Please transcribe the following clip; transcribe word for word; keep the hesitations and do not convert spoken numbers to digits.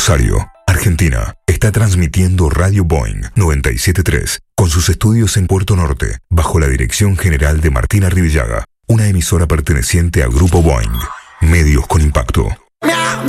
Rosario, Argentina, está transmitiendo Radio Boing noventa y siete punto tres con sus estudios en Puerto Norte, bajo la dirección general de Martina Rivillaga, una emisora perteneciente al Grupo Boing. Medios con impacto.